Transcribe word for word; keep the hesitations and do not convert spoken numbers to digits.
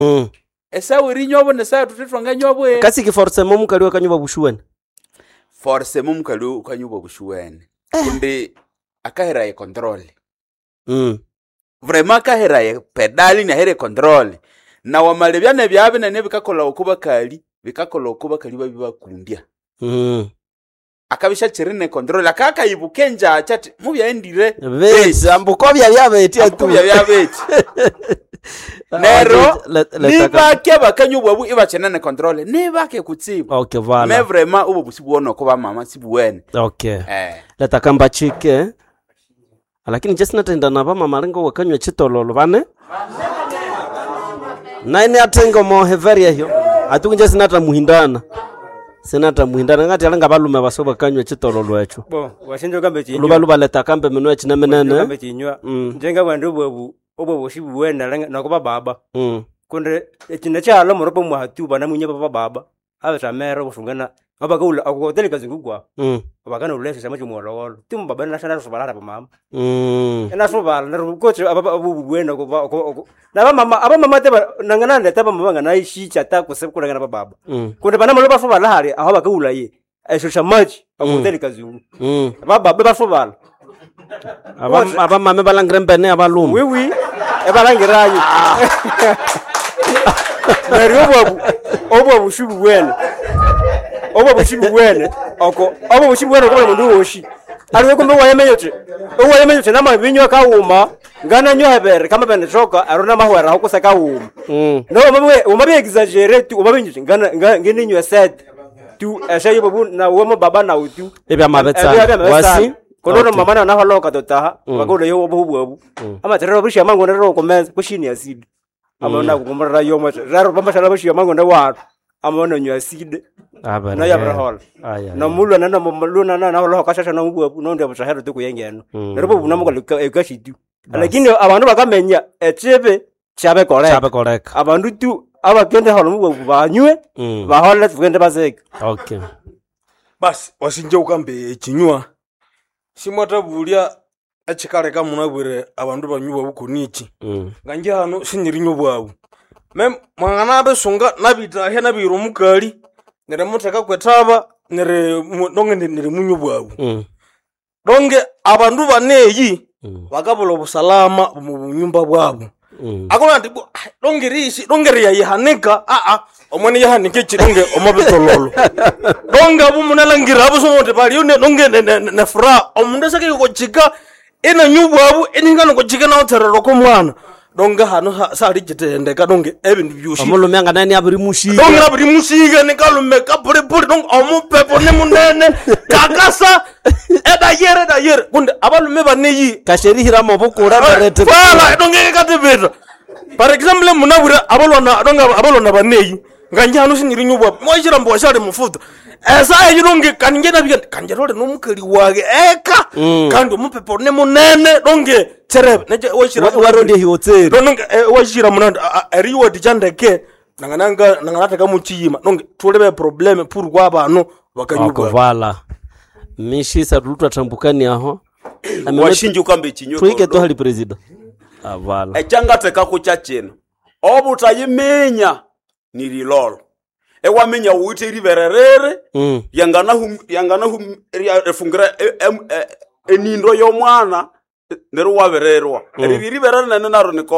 Mm. Esa wiri nyobo ne sa tutitwanga nyobo e. Kasi ki force mo mukali wa kanyuba bushuwene. Force mo mukali wa kanyuba bushuwene. Kunde akahera ye control. Mm. Vraiment akahera ye pedali na here control. Na wamalebyane byabe na ne bikakola okuba kali, bikakola okuba kali babiba kundia. Mm. Akabisha chirine control akaka ibukenja achati mubya endire Bezi ambuko bya byabeti atu bya byabeti. Nero niba keba kanyubwa bu iba chenane control niba ke kutsiba. Okay voilà. Mais vraiment ubu busibuona ko ba mama sibuwene. Okay. Eh. Leta kamba chike. Lakini just natenda na ba mama lengo wakanywa chitololo bane. Naine atengo mo heveria hiyo. Atukunje sinata muhindana. Senata muhindana ngati alanga balume basoba kanywa chitololo echo. Bo, washinjo kambe chinywa. Luba luba leta kambe menwe china menene. Kambe chinywa. Njenga bandu bwo obo boshibu wena na kuba baba. Mm. Kunde china cha alo moropo mwatu bana munye baba baba. Aba chamero busungana. Baba kula akoteli kazingugwa. Mm. Baba kana ulese sama chumoro. Timu baba na sana sobalala ba mama. Mm. Ena sobala na rukoche aba abu wena ko ko. Na ba mama aba mama teba nangana ndeta ba mama ngana ishi chata kusekula ngana baba. Kunde bana moloba sobala hari aho bakula ye. Esho chamaji akoteli kazungu. Mm. Baba baba sobala. Aba aba mama balangrembene abalume. Oui oui. E balangirayo. Nero bobu. Obo bushubu wena. Obo bushubu wena. Oko obo bushubu wena ko mundu woshi. Ariwe kumbe wayemenyote. Owo wayemenyote nama binyo ka uma. Ngana nyo hebere kama bene shoka arona mahwera hoko saka uma. Mm. No mabe umabe exaggerate tu umabe ngana ngene nyo set. Tu ashayo babu na womo baba na utu. Ebya mabetsa. Wasi. Kono mama na naho loka totaha bagodo yo obubu obu ama terero bishi amango nero commence kushini acid amona kukumara yo ma raro bamba shala bishi amango na wa amona nyu acid na ya brahol na mulwa na na muluna na na lo kashasha na ubu no ndo bushahero tuku yengeno rero bu na muko ekashidu lakini abantu bakamenya echebe chabe correct chabe correct abantu tu abakende holo mubu banywe bahola tugende bazeka. Okay. Bas wasinje ukambe chinywa simata bulya achikale ka munabwire abantu banyuba bukunichi mm. nganje hano sinirinyo bwabu mem mwangana besunga nabita he nabiro mukali nere mutaka kwetaba nere donge nere munyo bwabu mm. donge abantu baneyi mm. bakabulo busalama mu nyumba bwabu mm. akona ndipo donge rishi donge riya yihanika a a omwene yahanike chironge omabetololo donge abu munalangira abu somote bali une donge ne fra omunde sake ko chika ina nyubwabu eningano ko chika na oterero ko mwana donge hano sa rijitende ka donge ebintu byushi omulume anga nani abiri mushiga donge abiri mushiga ne kalume ka puri puri donge omupepo ne munene kakasa eda yere da yere kunde abalume baneyi kasheri hiramo bukura barete fala donge ka tebeta par exemple munabura abalona donge abalona baneyi nganje hano siniri nyubwa mwajira mbo shari mufuta esa yironge kanije nabya kanje role no mukali wage eka mm. kandi umupepo ne munene donge terebe neje washira waronde hioteri donge washira munanda ariwo dijandeke nangananga nanganata kamuchiyima donge tulebe problem pour kwa bano bakanyubwa vala mishi sadulutwa tambukani aho washinje ukambe chinyoko twike to hali president avala echangate kakucha chino obutayimenya nirilolo ewamenya uite rivererere mm. yangana hum yangana hum efungira enindo yo mwana nero wavererwa mm. rivererere nene naro niko